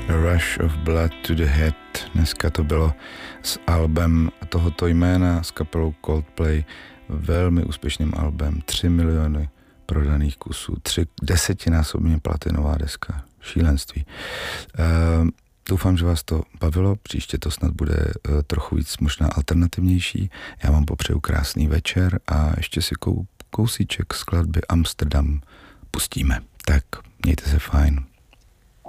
Rush of Blood to the Head. Dneska to bylo s albem tohoto jména s kapelou Coldplay, velmi úspěšným albem, 3 miliony prodaných kusů, 10násobně platinová deska, šílenství. Doufám, že vás to bavilo, příště to snad bude trochu víc možná alternativnější. Já vám popřeju krásný večer a ještě si kousíček skladby Amsterdam pustíme. Tak, mějte se fajn.